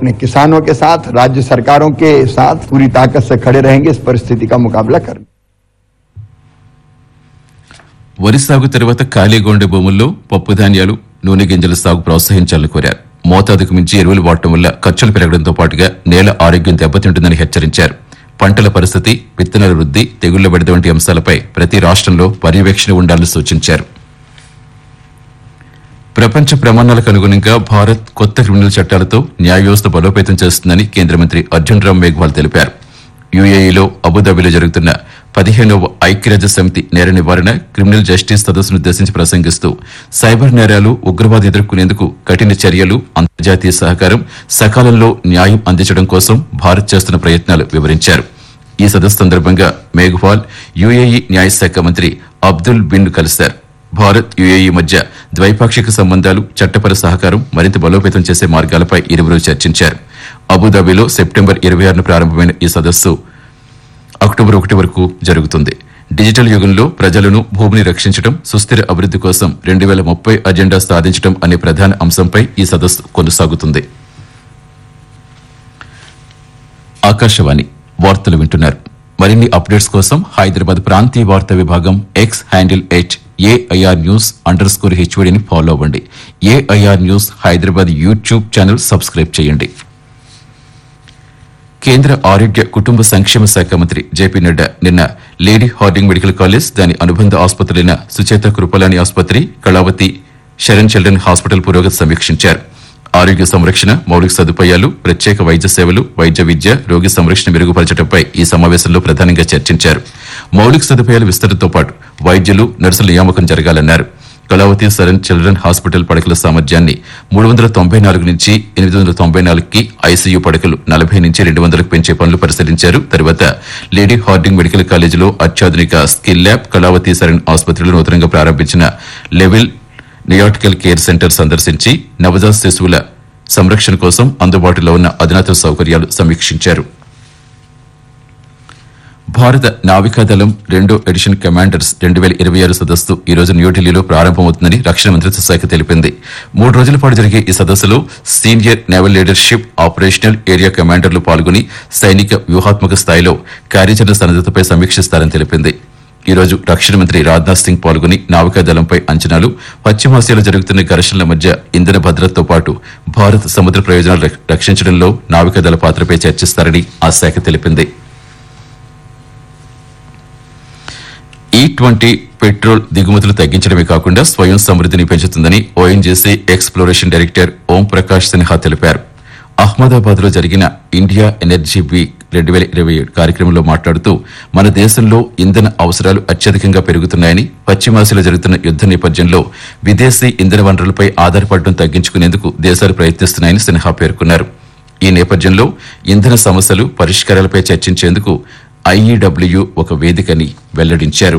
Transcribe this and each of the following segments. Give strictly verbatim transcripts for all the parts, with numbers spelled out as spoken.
अपने किसानों के साथ, राज्य सरकारों के साथ पूरी ताकत से खड़े रहेंगे इस परिस्थिति का मुकाबला करने। వరి సాగు తర్వాత ఖాళీగా ఉండే భూముల్లో పప్పు ధాన్యాలు, నూనె గింజల సాగు ప్రోత్సహించాలని కోరారు. మోతాదుకు మించి ఎరువులు వాడటం వల్ల ఖర్చులు పెరగడంతో పాటుగా నేల ఆరోగ్యం దెబ్బతింటుందని హెచ్చరించారు. పంటల పరిస్థితి, విత్తనాల వృద్ధి, తెగుళ్ల బెడద వంటి అంశాలపై ప్రతి రాష్ట్రంలో పర్యవేక్షణ ఉండాలని సూచించారు. ప్రపంచ ప్రమాణాలకు అనుగుణంగా భారత్ కొత్త క్రిమినల్ చట్టాలతో న్యాయ వ్యవస్థ బలోపేతం చేస్తుందని కేంద్ర మంత్రి అర్జున్ రామ్ మేఘ్వాల్ తెలిపారు. యూఏఈలో అబుదాబిలో జరుగుతున్న పదిహేనవ ఐక్యరాజ్య సమితి నేర నివారణ, క్రిమినల్ జస్టిస్ సదస్సును ఉద్దేశించి ప్రసంగిస్తూ సైబర్ నేరాలు, ఉగ్రవాదం ఎదుర్కొనేందుకు కఠిన చర్యలు, అంతర్జాతీయ సహకారం, సకాలంలో న్యాయం అందించడం కోసం భారత్ చేస్తున్న ప్రయత్నాలు వివరించారు. ఈ సదస్సు సందర్భంగా మేఘ్వాల్ యూఏఈ న్యాయశాఖ మంత్రి అబ్దుల్ బిన్ కలిశారు. భారత్, యూఏఈ మధ్య ద్వైపాక్షిక సంబంధాలు, చట్టపర సహకారం మరింత బలోపేతం చేసే మార్గాలపై ఇరువురు చర్చించారు. అబుదాబిలో సెప్టెంబర్ ఇరవై ఆరున ప్రారంభమైన ఈ సదస్సు అక్టోబర్ ఒకటి వరకు జరుగుతుంది. డిజిటల్ యుగంలో ప్రజలను, భూమిని రక్షించడం, సుస్థిర అభివృద్ది కోసం రెండు వేల ముప్పై అజెండా సాధించడం అనే ప్రధాన అంశంపై ఈ సదస్సు కొనసాగుతుంది. ఆకాశవాణి వార్తలు వింటున్నారు. మరిన్ని అప్డేట్స్ కోసం హైదరాబాద్ ప్రాంతీయ వార్తా విభాగం X handle at AIR news under score హెచ్వడిని follow అవ్వండి. AIR news Hyderabad YouTube channel subscribe చేయండి. కేంద్ర ఆరోగ్య కుటుంబ సంక్షేమ శాఖ మంత్రి జేపీ నడ్డా నిన్న లేడీ హార్డింగ్ మెడికల్ కాలేజ్, దాని అనుబంధ ఆసుపత్రులైన సుచేత కృపలాని ఆసుపత్రి, కళావతి శరణ్ చిల్డ్రన్ హాస్పిటల్ పురోగతి సమీక్షించారు. ఆరోగ్య సంరక్షణ, మౌలిక సదుపాయాలు, ప్రత్యేక వైద్య సేవలు, వైద్య విద్య, రోగి సంరక్షణ మెరుగుపరచడంపై ఈ సమావేశంలో ప్రధానంగా చర్చించారు. మౌలిక సదుపాయాల విస్తరణతో పాటు వైద్యులు, నర్సుల నియామకం జరగాలన్నారు. కళావతి శరణ్ చిల్డ్రన్ హాస్పిటల్ పడకల సామర్థ్యాన్ని మూడు వందల తొంభై నాలుగు నుంచి ఎనిమిది వందల తొంభై నాలుగుకి, ఐసీయూ పడకలు నలభై నుంచి రెండు వందలకు పెంచే పనులు పరిశీలించారు. తర్వాత లేడీ హార్డింగ్ మెడికల్ కాలేజీలో అత్యాధునిక స్కిల్ ల్యాబ్, కళావతి శరణ్ ఆసుపత్రిలో నూతనంగా ప్రారంభించిన లెవెల్ నియాటికల్ కేర్ సెంటర్ సందర్శించి నవజాత శిశువుల సంరక్షణ కోసం అందుబాటులో ఉన్న అధునాతన సౌకర్యాలు సమీక్షించారు. భారత నావికాదళం రెండో ఎడిషన్ కమాండర్స్ రెండు వేల ఇరవై ఆరు సదస్సు ఈ రోజు న్యూఢిల్లీలో ప్రారంభమవుతుందని రక్షణ మంత్రిత్వ శాఖ తెలిపింది. మూడు రోజుల పాటు జరిగే ఈ సదస్సులో senior naval leadership, operational area కమాండర్లు పాల్గొని సైనిక వ్యూహాత్మక స్థాయిలో కార్యాచరణ సన్నద్దతపై సమీక్షిస్తారని తెలిపింది. ఈ రోజు రక్షణ మంత్రి రాజ్నాథ్ సింగ్ పాల్గొని నావికాదళంపై అంచనాలు, పశ్చిమాసియాలో జరుగుతున్న ఘర్షణల మధ్య ఇంధన భద్రతతో పాటు భారత్ సముద్ర ప్రయోజనాలు రక్షించడంలో నావికాదళ పాత్రపై చర్చిస్తారని ఆ శాఖ తెలిపింది. ఈ ట్వంటీ పెట్రోల్ దిగుమతులు తగ్గించడమే కాకుండా స్వయం సమృద్ధిని పెంచుతుందని ONGC exploration director Om Prakash Sinha తెలిపారు. అహ్మదాబాద్ లో జరిగిన ఇండియా ఎనర్జీ వీక్ రెండు వేల ఇరవై ఏడు కార్యక్రమంలో మాట్లాడుతూ మన దేశంలో ఇంధన అవసరాలు అత్యధికంగా పెరుగుతున్నాయని, పశ్చిమాసియాలో జరుగుతున్న యుద్ద నేపథ్యంలో విదేశీ ఇంధన వనరులపై ఆధారపడడం తగ్గించుకునేందుకు దేశాలు ప్రయత్నిస్తున్నాయని సిన్హా పేర్కొన్నారు. ఈ నేపథ్యంలో ఇంధన సమస్యలు, పరిష్కారాలపై చర్చించేందుకు ఐఈడబ్ల్యూ ఒక వేదికని వెల్లడించారు.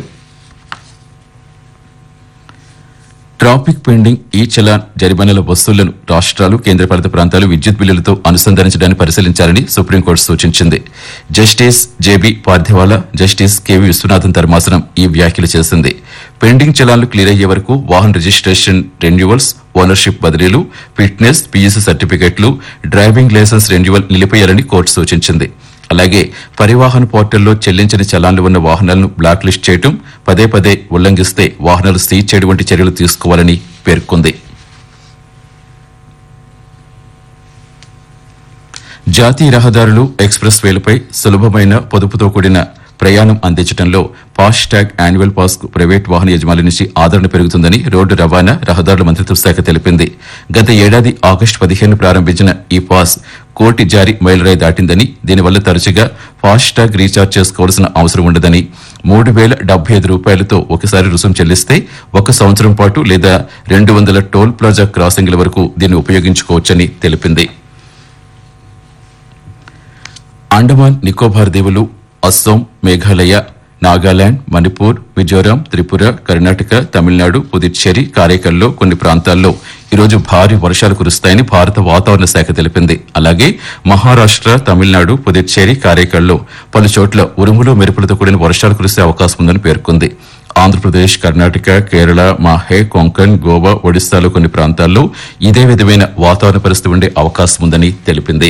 ట్రాఫిక్ పెండింగ్, ఈ చలాన్, జరిమానాల వసూళ్లను రాష్ట్రాలు, కేంద్రపాలిత ప్రాంతాలు విద్యుత్ బిల్లులతో అనుసంధానించడాన్ని పరిశీలించాలని సుప్రీంకోర్టు సూచించింది. Justice JB Pardiwala, justice KV Viswanathan ధర్మాసనం ఈ వ్యాఖ్యలు చేసింది. పెండింగ్ చలాన్లు క్లియర్ అయ్యే వరకు వాహన రిజిస్ట్రేషన్ రెన్యువల్స్, ఓనర్షిప్ బదిలీలు, ఫిట్నెస్, పీయూసీ సర్టిఫికెట్లు, డ్రైవింగ్ లైసెన్స్ రెన్యువల్ నిలిపేయాలని కోర్టు సూచించింది. అలాగే పరివాహన్ పోర్టల్లో చెల్లించని చలాన్లు ఉన్న వాహనాలను బ్లాక్ లిస్ట్ చేయడం, పదే పదే ఉల్లంఘిస్తే వాహనాలు సీజ్ చేయడం వంటి చర్యలు తీసుకోవాలని పేర్కొంది. జాతీయ రహదారులు, ఎక్స్ప్రెస్ వేలపై సులభమైన, పొదుపుతో కూడిన ప్రయాణం అందించడంలో ఫాస్టాగ్ యాన్యువల్ పాస్ కు ప్రైవేట్ వాహన యజమానుల నుంచి ఆదరణ పెరుగుతుందని రోడ్డు రవాణా, రహదారుల మంత్రిత్వ శాఖ తెలిపింది. గత ఏడాది ఆగస్టు పదిహేను ప్రారంభించిన ఈ పాస్ కోటి జారీ మైలురాయి దాటిందని, దీనివల్ల తరచుగా ఫాస్టాగ్ రీఛార్జ్ చేసుకోవాల్సిన అవసరం ఉండదని, మూడు వేల డెబ్బై ఐదు రూపాయలతో ఒకసారి రుసుము చెల్లిస్తే ఒక సంవత్సరం పాటు లేదా రెండు వందల టోల్ ప్లాజా క్రాసింగ్ల వరకు దీన్ని ఉపయోగించుకోవచ్చని తెలిపింది. అండమాన్ నికోబార్ దీవులు, అస్సోం, మేఘాలయ, నాగాలాండ్, మణిపూర్, మిజోరాం, త్రిపుర, కర్ణాటక, తమిళనాడు, పుదుచ్చేరి, కారైకల్లో కొన్ని ప్రాంతాల్లో ఈరోజు భారీ వర్షాలు కురుస్తాయని భారత వాతావరణ శాఖ తెలిపింది. అలాగే మహారాష్ట్ర, తమిళనాడు, పుదుచ్చేరి, కారైకల్లో పలు చోట్ల ఉరుములు, మెరుపులతో కూడిన వర్షాలు కురిసే అవకాశం ఉందని పేర్కొంది. ఆంధ్రప్రదేశ్, కర్ణాటక, కేరళ, మాహే, కొంకణ్, గోవా, ఒడిశాలో కొన్ని ప్రాంతాల్లో ఇదే విధమైన వాతావరణ పరిస్థితి ఉండే అవకాశం ఉందని తెలిపింది.